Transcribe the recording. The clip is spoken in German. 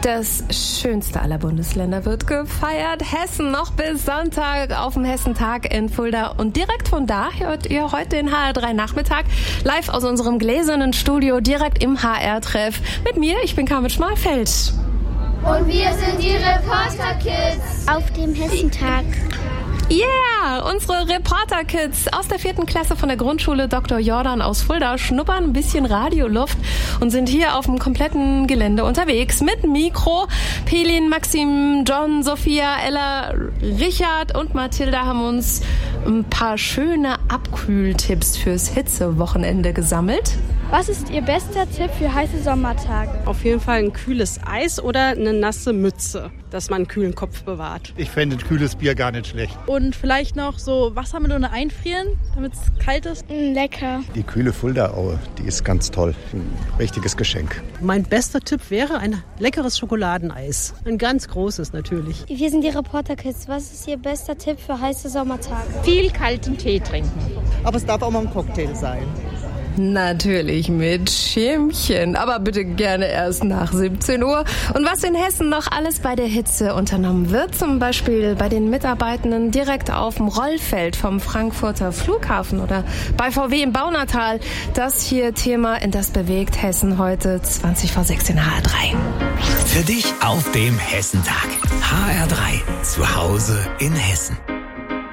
Das schönste aller Bundesländer wird gefeiert. Hessen noch bis Sonntag auf dem Hessentag in Fulda. Und direkt von da hört ihr heute den HR3 Nachmittag live aus unserem gläsernen Studio direkt im HR-Treff. Mit mir, ich bin Carmen Schmalfeld. Und wir sind die Reporter-Kids auf dem Hessentag. Yeah, unsere Reporter-Kids aus der 4. Klasse von der Grundschule Dr. Jordan aus Fulda schnuppern ein bisschen Radioluft und sind hier auf dem kompletten Gelände unterwegs mit Mikro. Pelin, Maxim, John, Sophia, Ella, Richard und Mathilda haben uns ein paar schöne Abkühltipps fürs Hitzewochenende gesammelt. Was ist Ihr bester Tipp für heiße Sommertage? Auf jeden Fall ein kühles Eis oder eine nasse Mütze, dass man einen kühlen Kopf bewahrt. Ich fände ein kühles Bier gar nicht schlecht. Und vielleicht noch so Wassermelone einfrieren, damit es kalt ist. Lecker. Die kühle Fuldaaue, die ist ganz toll. Ein richtiges Geschenk. Mein bester Tipp wäre ein leckeres Schokoladeneis. Ein ganz großes natürlich. Wir sind die Reporter-Kids. Was ist Ihr bester Tipp für heiße Sommertage? Viel kalten Tee trinken. Aber es darf auch mal ein Cocktail sein. Natürlich mit Schirmchen, aber bitte gerne erst nach 17 Uhr. Und was in Hessen noch alles bei der Hitze unternommen wird, zum Beispiel bei den Mitarbeitenden direkt auf dem Rollfeld vom Frankfurter Flughafen oder bei VW im Baunatal, das hier Thema in Das bewegt Hessen heute 20 vor 6 in HR3. Für dich auf dem Hessentag. HR3, zu Hause in Hessen.